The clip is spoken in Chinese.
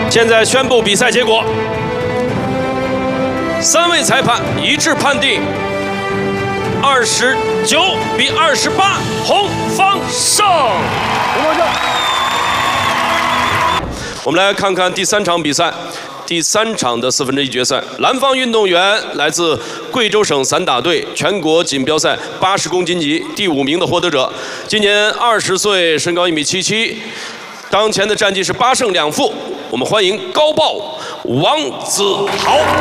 现在宣布比赛结果，3位裁判一致判定29比28，红方胜。我们来看看第3场比赛。 第3场的1/4决赛，蓝方运动员来自贵州省散打队全国锦标赛80公斤级第5名的获得者，今年20岁，身高1.77米，当前的战绩是8胜2负。我们欢迎高豹王子豪。